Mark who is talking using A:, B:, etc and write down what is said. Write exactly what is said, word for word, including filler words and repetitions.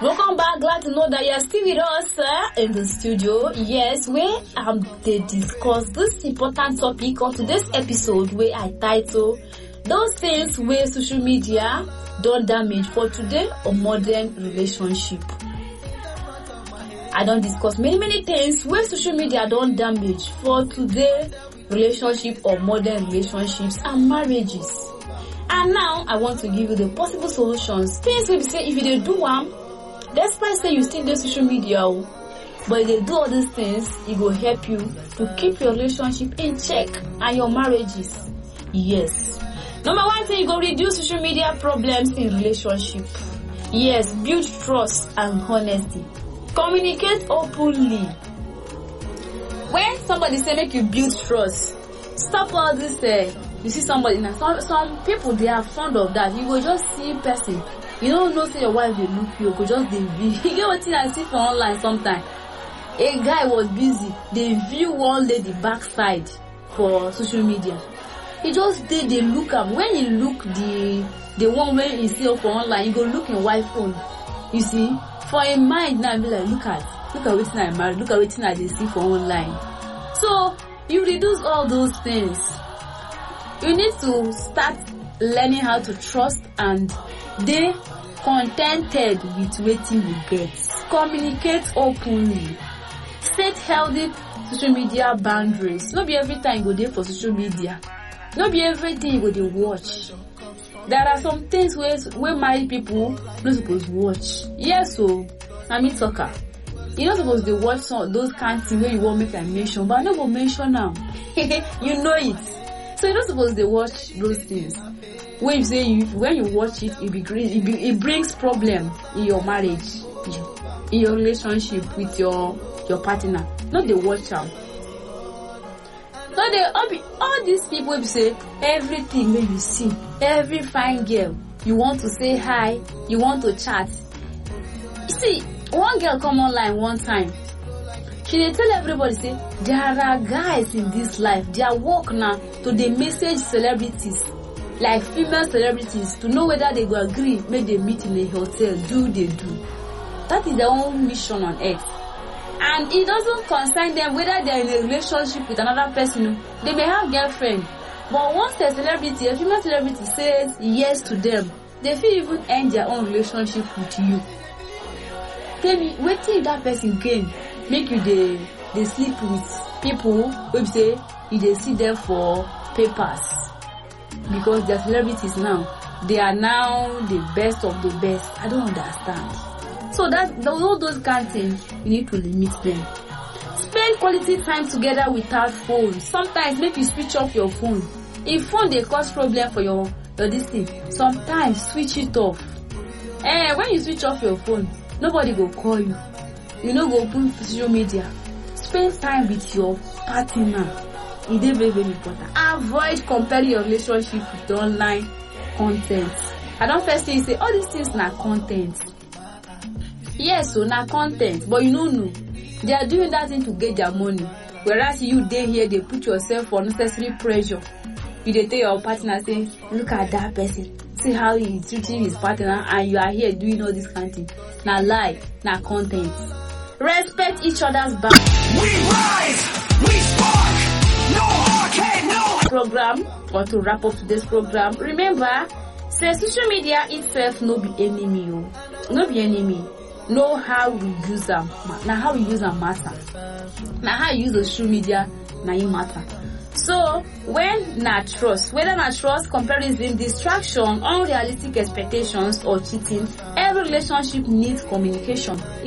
A: Welcome back. Glad to know that you're still with us uh, in the studio. Yes, where um, they discuss this important topic on today's episode where I title those things where social media don't damage for today or modern relationship. I don't discuss many many things where social media don't damage for today relationship or modern relationships and marriages. And now I want to give you the possible solutions. Things we say if you do one, despite say you still do social media, but if they do all these things, it will help you to keep your relationship in check and your marriages. Yes. Number one thing, you go reduce social media problems in relationship. Yes, build trust and honesty. Communicate openly. When somebody say make you build trust, stop all this. Uh, you see somebody now. Some some people they are fond of that. You will just see person. You don't know say your wife will look you. You could just they view. You get what I see for online sometimes. A guy was busy. They view one lady backside for social media. He just did they look up. When you look the the one where you see for online, you go look in wife phone. You see. For a mind now, be like, look at, look at what I married, look at what I see for online. So you reduce all those things. You need to start learning how to trust and be contented with what you get. Communicate openly. Set healthy social media boundaries. Not be every time you go there for social media. Not be everything you go there watch. There are some things where where married people not supposed to watch. Yes, so I'm a talker. You're not supposed to watch some those kind of things where you won't make a mention, but I'm not gonna mention now. You know it. So you're not supposed to watch those things. When you say you when you watch it, it, be, it, be, it brings problem in your marriage, in your relationship with your your partner. Not the watch out. So they all, be, all these people will say everything that you see, every fine girl, you want to say hi, you want to chat. You see, one girl come online one time. She dey tell everybody say there are guys in this life. Their work now to they message celebrities, like female celebrities, to know whether they go agree, make they meet in a hotel. Do they do? That is their own mission on earth. And it doesn't concern them whether they're in a relationship with another person. They may have girlfriend. But once a celebrity, a female celebrity says yes to them, they feel even end their own relationship with you. Tell me, what if that person gain? Make you they, they sleep with people who say if they see them for papers. Because they're celebrities now. They are now the best of the best. I don't understand. So that all those kind of things, you need to limit them. Spend quality time together without phones. Sometimes make you switch off your phone. If phone they cause problem for your, your this thing, sometimes switch it off. Eh, when you switch off your phone, nobody will call you. You know, go open social media. Spend time with your partner. It is very, very important. Avoid comparing your relationship with the online content. I don't first say, say all these things are content. Yes, so now content, but you don't know. They are doing that thing to get their money. Whereas you there here, they put yourself for unnecessary pressure. You they tell your partner, say, look at that person. See how he is treating his partner, and you are here doing all this kind of thing. Now lie, now content. Respect each other's back.
B: We rise, we spark, no arcade, no
A: program, or to wrap up today's program. Remember, say social media itself no be enemy, oh. No be enemy. Know how we use them. Now how we use them matter. Now how you use the social media, now it matter. So when na trust, whether na trust, comparison, distraction, unrealistic expectations, or cheating, every relationship needs communication.